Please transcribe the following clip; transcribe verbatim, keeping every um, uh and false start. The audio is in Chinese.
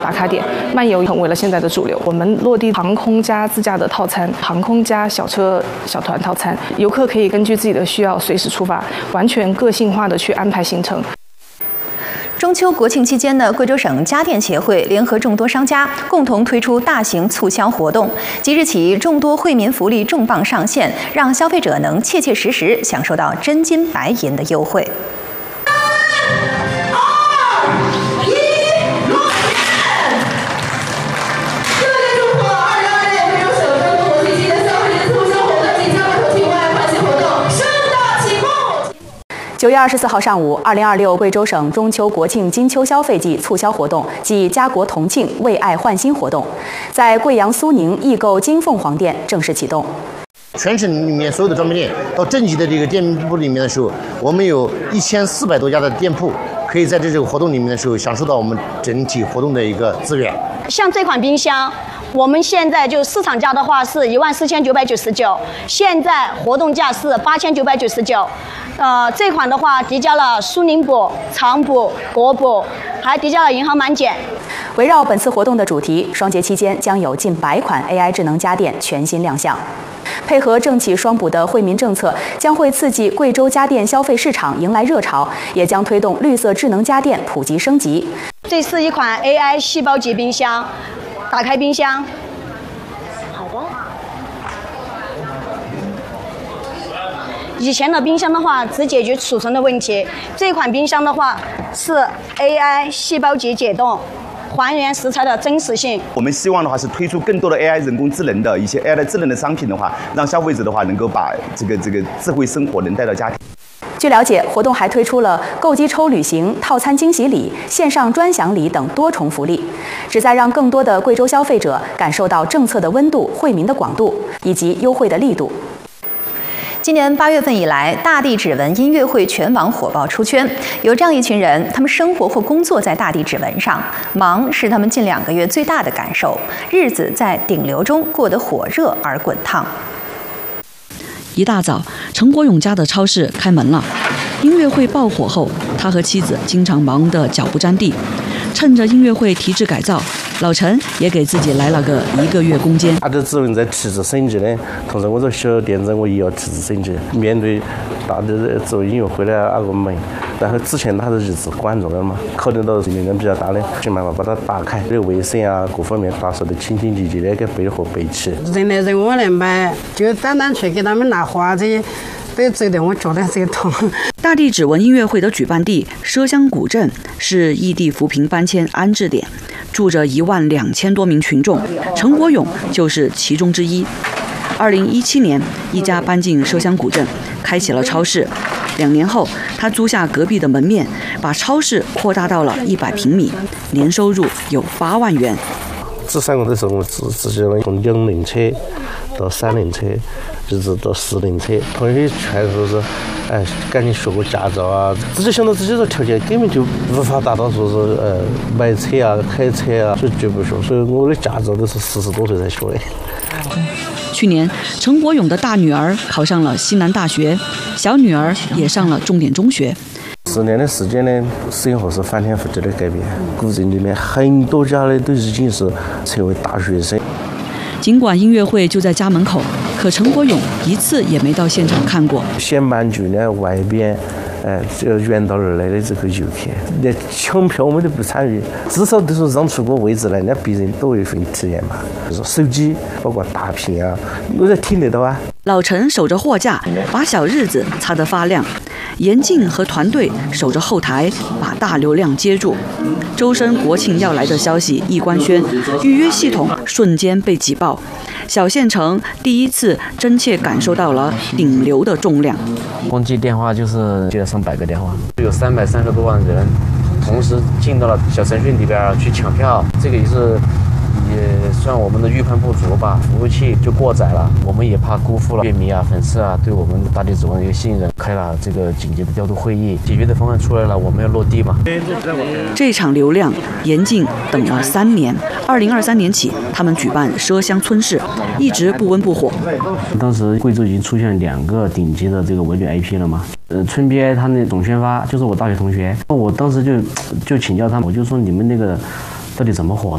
打卡点，漫游成为了现在的主流。我们落地航空加自驾的套餐，航空加小车小团套餐，游客可以根据自己的需要随时出发，完全个性化的去安排行程。 中秋国庆期间呢，贵州省家电协会联合众多商家，共同推出大型促销活动。即日起，众多惠民福利重磅上线，让消费者能切切实实享受到真金白银的优惠。九月二十四号上午，二零二六贵州省中秋国庆金秋消费季促销活动暨家国同庆为爱焕新活动，在贵阳苏宁易购金凤凰店正式启动。 全省里面所有的专卖店到镇级的这个店铺里面的时候，我们有一千四百多家的店铺，可以在这个活动里面的时候享受到我们整体活动的一个资源。 像这款冰箱，我们现在就市场价的话是一万四千九百九十九，现在活动价是八千九百九十九。呃，这款的话叠加了苏宁补、长补、国补，还叠加了银行满减。 围绕本次活动的主题，双节期间将有近百款 A I 智能家电全新亮相。配合政企双补的惠民政策，将会刺激贵州家电消费市场迎来热潮，也将推动绿色智能家电普及升级。 这是一款 A I 细胞级冰箱，打开冰箱。好的。以前的冰箱的话，只解决储存的问题，这款冰箱的话是 A I 细胞级解冻。还原食材的真实性。 我们希望的话是推出更多的 A I 人工智能的一些 A I 的智能的商品的话，让消费者的话能够把这个这个智慧生活能带到家庭。 据了解，活动还推出了购机抽旅行、套餐惊喜礼、线上专享礼等多重福利，旨在让更多的贵州消费者感受到政策的温度、惠民的广度以及优惠的力度。今年八月份以来，大地指纹音乐会全网火爆出圈。有这样一群人，他们生活或工作在大地指纹上，忙是他们近两个月最大的感受，日子在顶流中过得火热而滚烫。 一大早，陈国勇家的超市开门了。音乐会爆火后，他和妻子经常忙得脚不沾地。趁着音乐会提质改造，老陈也给自己来了个一个月工间。 大地指纹在提质升级呢，同时我这小店子我也要提质升级。面对大地指纹音乐会的那个门，然后之前他的日子关着了嘛，考虑到责任感比较大的，想办法把它打开，这个卫生啊各方面打扫得清清洁洁的，给备货备齐。 人来人往来买，就单单去给他们拿花这些。都走得我脚都在痛。 大地指纹音乐会的举办地畲乡古镇是异地扶贫搬迁安置点，住着一万两千多名群众，陈国勇就是其中之一。二零一七年，一家搬进畲乡古镇，开启了超市。两年后，他租下隔壁的门面，把超市扩大到了一百平米，年收入有八万元。 这三个的时候，我自自己从两轮车到三轮车。一直到四轮车，朋友劝说是，哎，赶紧学个驾照啊！自己想到自己的条件根本就无法达到，说是呃买车啊、开车啊，所以绝不学。所以我的驾照都是四十多岁才学的。 去年，陈国勇的大女儿考上了西南大学，小女儿也上了重点中学。 十年的时间呢，生活是翻天覆地的改变。古镇里面很多家呢都已经是成为大学生。 尽管音乐会就在家门口，可陈国勇一次也没到现场看过。先满足呢外边，哎，这个远道而来的这个游客，连抢票我们都不参与，至少都是让出个位置来，让别人多一份体验嘛。就是手机，包括大屏啊，我都听得到啊。老陈守着货架，把小日子擦得发亮。严静和团队守着后台，把大流量接住。周深国庆要来的消息一官宣，预约系统瞬间被挤爆。小县城第一次真切感受到了顶流的重量。 光接电话就是接了上百个电话，有三百三十多万人同时进到了小程序里边去抢票，这个也是。也算我们的预判不足吧，服务器就过载了，我们也怕辜负了乐迷啊、粉丝啊对我们大地指纹的一个信任，开了这个紧急的调度会议，解决的方案出来了，我们要落地嘛。 这场流量，严禁等了三年，二零二三年起，他们举办畲乡村市，一直不温不火。 当时贵州已经出现两个顶级的这个文旅 I P 了嘛，呃，村 B I 他那总宣发就是我大学同学，我当时就就请教他们，我就说你们那个到底怎么火？